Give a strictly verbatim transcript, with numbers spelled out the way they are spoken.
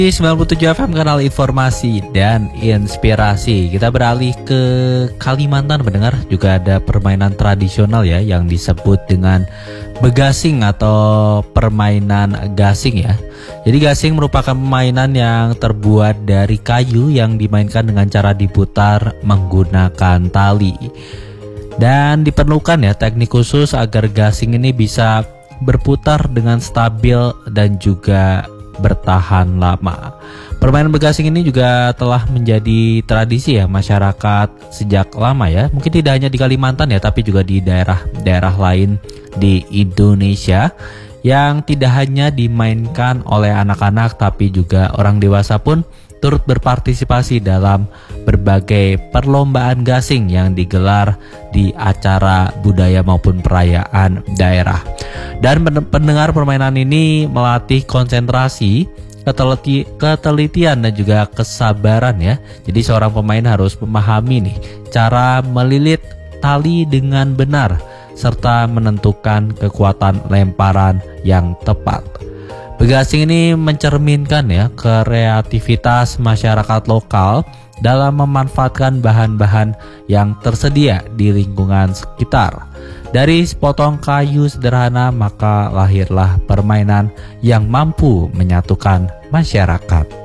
Di sembilan puluh tujuh F M, kanal informasi dan inspirasi. Kita beralih ke Kalimantan pendengar. Juga ada permainan tradisional ya yang disebut dengan begasing atau permainan gasing ya. Jadi gasing merupakan permainan yang terbuat dari kayu yang dimainkan dengan cara diputar menggunakan tali. Dan diperlukan ya teknik khusus agar gasing ini bisa berputar dengan stabil dan juga bertahan lama. Permainan begasing ini juga telah menjadi tradisi ya masyarakat sejak lama ya. Mungkin tidak hanya di Kalimantan ya, tapi juga di daerah-daerah lain di Indonesia, yang tidak hanya dimainkan oleh anak-anak tapi juga orang dewasa pun turut berpartisipasi dalam berbagai perlombaan gasing yang digelar di acara budaya maupun perayaan daerah. Dan pendengar, permainan ini melatih konsentrasi, keteliti, ketelitian dan juga kesabaran ya. Jadi seorang pemain harus memahami nih cara melilit tali dengan benar serta menentukan kekuatan lemparan yang tepat. Begasing ini mencerminkan ya kreativitas masyarakat lokal dalam memanfaatkan bahan-bahan yang tersedia di lingkungan sekitar. Dari sepotong kayu sederhana maka lahirlah permainan yang mampu menyatukan masyarakat.